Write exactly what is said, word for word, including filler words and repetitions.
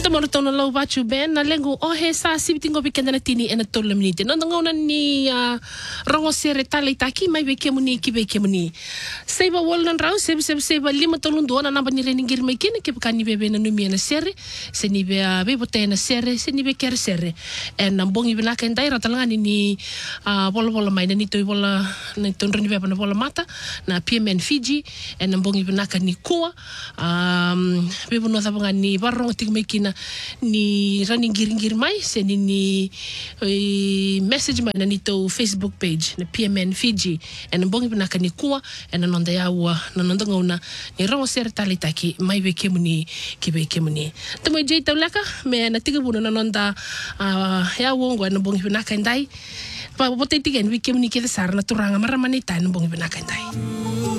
Tomorrow tono lau bachu ben na lengo o he sa sibiti ngopi kenda na tini ena tola minute. No ngona ni uh, rongo sere tale taki mai be kemuni ki be kemuni. Seba wolnan rau seba seba seba lima tolun doana namba ni reningir mai kini ke pakani bebe na numi na sere se ni be uh, be bote na sere se ni be ker sere. En nambongi bena ka ndai ratalanga ni ni uh, bola bola mai na ni toi bola na tonro ni beba na bola mata na P M N Fiji en nambongi bena ka ni koa um bebo no sabanga ni barong ting mai kina ni running giringir mai se ni ni uh, message mai na ni to Facebook page na P M N Fiji en nambongi bena ka ni koa en nonda ya wa na nonda ngona ni rongo ser tali taki mai be kemuni ki be kemuni tamo jei taulaka me na tiga buno na nonda uh, ya wongo na bongi bena ka ndai pa bote tigen be kemuni ki de sar na turanga maramani ta na bongi bena ka ndai